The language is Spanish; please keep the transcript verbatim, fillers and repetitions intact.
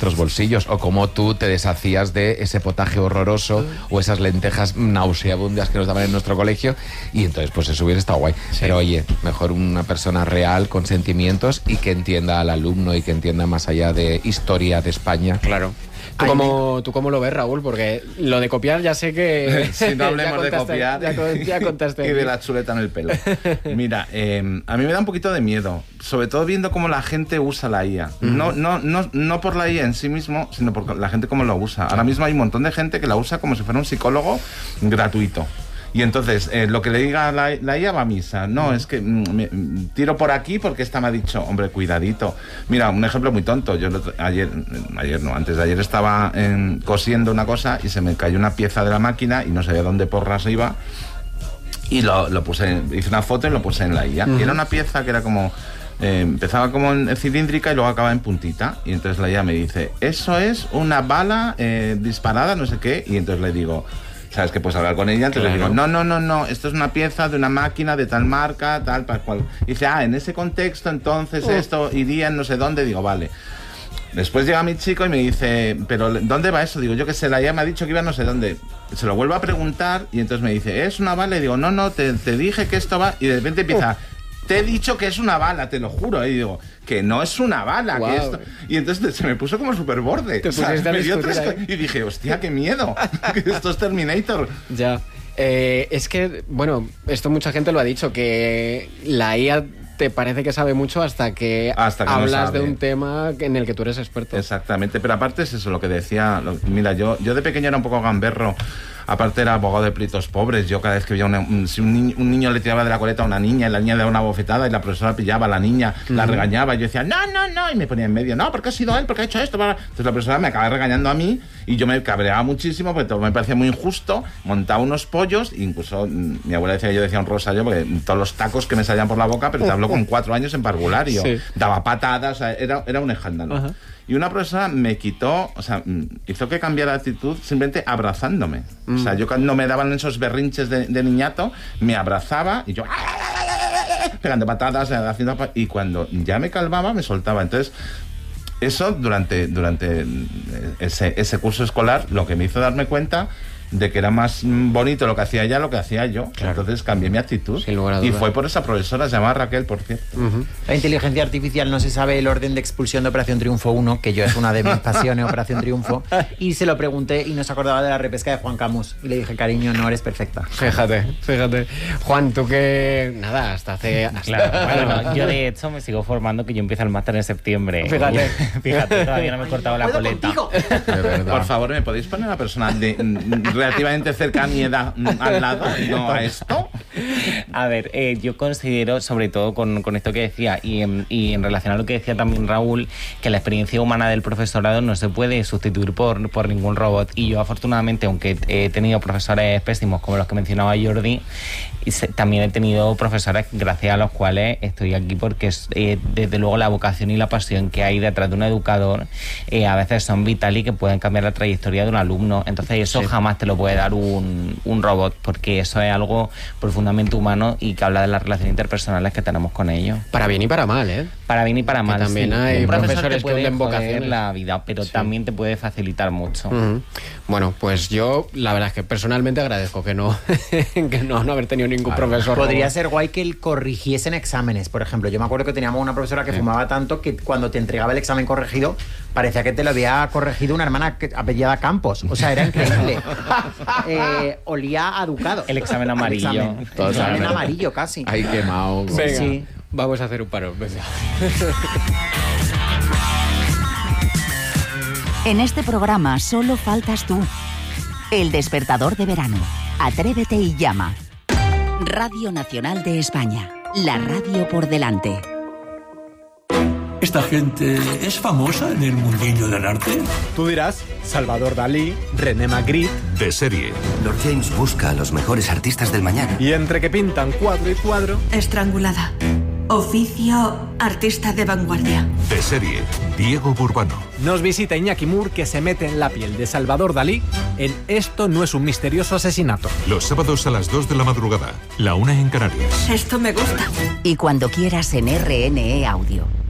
nuestros bolsillos, o cómo tú te deshacías de ese potaje horroroso o esas lentejas nauseabundas que nos daban en nuestro colegio, y entonces pues eso hubiera estado guay. Sí. Pero oye, mejor una persona real, con sentimientos y que entienda al alumno y que entienda más allá de historia de España. Claro. ¿Tú cómo, ¿Tú cómo lo ves, Raúl? Porque lo de copiar ya sé que... Si no hablemos contaste, de copiar ya, ya contaste. Y de la chuleta en el pelo. Mira, eh, a mí me da un poquito de miedo, sobre todo viendo cómo la gente usa la I A. Uh-huh. No, no, no, no por la I A en sí mismo, sino por la gente cómo lo usa. Ahora mismo hay un montón de gente que la usa como si fuera un psicólogo gratuito. Y entonces, eh, lo que le diga la, la I A va a misa. No, mm. es que mm, me, tiro por aquí porque esta me ha dicho, hombre, cuidadito. Mira, un ejemplo muy tonto. Yo lo, ayer, ayer no, antes de ayer estaba eh, cosiendo una cosa y se me cayó una pieza de la máquina y no sabía dónde porras iba. Y lo, lo puse, hice una foto y lo puse en la I A. Mm. Y era una pieza que era como... Eh, empezaba como en cilíndrica y luego acababa en puntita. Y entonces la I A me dice, eso es una bala eh, disparada, no sé qué. Y entonces le digo... ¿Sabes? Que puedes hablar con ella, entonces claro. Le digo, no, no, no, no, esto es una pieza de una máquina de tal marca, tal, tal cual. Y dice, ah, en ese contexto, entonces uh. esto iría en no sé dónde. Digo, vale. Después llega mi chico y me dice, ¿pero dónde va eso? Digo, yo qué sé, la I A me ha dicho que iba no sé dónde. Se lo vuelvo a preguntar y entonces me dice, ¿es una bala? Y digo, no, no, te, te dije que esto va... Y de repente empieza... Uh. Te he dicho que es una bala, te lo juro. Y digo, que no es una bala. Wow. Que esto... Y entonces se me puso como súper borde. Te o sea, me dio tres... Y dije, hostia, qué miedo. Que esto es Terminator. Ya. Eh, es que, bueno, esto mucha gente lo ha dicho, que la I A te parece que sabe mucho hasta que, hasta que hablas no de un tema en el que tú eres experto. Exactamente, pero aparte es eso lo que decía. Lo, mira, yo, yo de pequeño era un poco gamberro. Aparte era abogado de pleitos pobres. Yo cada vez que veía una, un, si un niño, un niño le tiraba de la coleta a una niña y la niña le daba una bofetada y la profesora pillaba a la niña, uh-huh. la regañaba y yo decía, no, no, no, y me ponía en medio, no, porque ha sido él, porque ha hecho esto. Entonces la profesora me acaba regañando a mí y yo me cabreaba muchísimo porque todo me parecía muy injusto, montaba unos pollos, incluso mi abuela decía que yo decía un rosario porque todos los tacos que me salían por la boca, pero te hablo con cuatro años en parvulario, sí. Daba patadas, era, era un escándalo. Uh-huh. Y una profesora me quitó, o sea, hizo que cambiara de actitud simplemente abrazándome. Mm. O sea, yo cuando me daban esos berrinches de, de niñato, me abrazaba y yo pegando patadas, haciendo, y cuando ya me calmaba, me soltaba. Entonces, eso durante, durante ese, ese curso escolar, lo que me hizo darme cuenta de que era más bonito lo que hacía ella lo que hacía yo. Claro. Entonces cambié mi actitud. Y fue por esa profesora, se llamaba Raquel, por cierto. Uh-huh. La inteligencia artificial no se sabe el orden de expulsión de Operación Triunfo uno, que yo es una de mis pasiones, Operación Triunfo, y se lo pregunté y no se acordaba de la repesca de Juan Camus. Y le dije, cariño, no eres perfecta. Fíjate, fíjate. Juan, tú que... Nada, hasta hace... Hasta... Claro, bueno, yo de hecho me sigo formando, que yo empiezo el máster en septiembre. Fíjate. Fíjate, todavía no me he cortado la coleta. De verdad. Por favor, ¿me podéis poner a una persona de... relativamente cerca a mi edad al lado, no a esto? A ver, eh, yo considero, sobre todo con, con esto que decía y en, y en relación a lo que decía también Raúl, que la experiencia humana del profesorado no se puede sustituir por, por ningún robot. Y yo afortunadamente, aunque he tenido profesores pésimos como los que mencionaba Jordi, también he tenido profesores gracias a los cuales estoy aquí, porque es, eh, desde luego la vocación y la pasión que hay detrás de un educador eh, a veces son vitales y que pueden cambiar la trayectoria de un alumno. Entonces eso sí. Jamás te lo puede dar un, un robot, porque eso es algo profundamente humano y que habla de las relaciones interpersonales que tenemos con ellos. Para bien y para mal, ¿eh? Para bien y para que mal, también sí. hay un profesores te puede que hunden vocaciones en la vida, pero sí. También te puede facilitar mucho. Uh-huh. Bueno, pues yo la verdad es que personalmente agradezco que no que no, no haber tenido ningún claro. profesor. Podría ser guay que él corrigiesen exámenes, por ejemplo. Yo me acuerdo que teníamos una profesora que sí. fumaba tanto que cuando te entregaba el examen corregido parecía que te lo había corregido una hermana apellidada Campos. O sea, era increíble. eh, olía a ducado. El examen amarillo. El examen, el examen amarillo casi. Ahí quemado. Venga, sí. Vamos a hacer un paro. Venga. En este programa solo faltas tú. El despertador de verano. Atrévete y llama. Radio Nacional de España. La radio por delante. ¿Esta gente es famosa en el mundillo del arte? Tú dirás, Salvador Dalí, René Magritte. De serie. Lord James busca a los mejores artistas del mañana. Y entre que pintan cuadro y cuadro... Estrangulada. Oficio artista de vanguardia. De serie. Diego Burbano. Nos visita Iñaki Mur, que se mete en la piel de Salvador Dalí en Esto no es un misterioso asesinato. Los sábados a las dos de la madrugada. La una en Canarias. Esto me gusta. Y cuando quieras en R N E Audio.